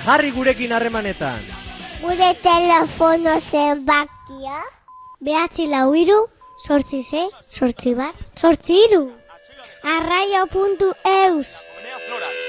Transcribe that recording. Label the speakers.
Speaker 1: Jarri gurekin harremanetan.
Speaker 2: Gure telefono zenbakia 943 8 8 1 8 3. Arraio.eus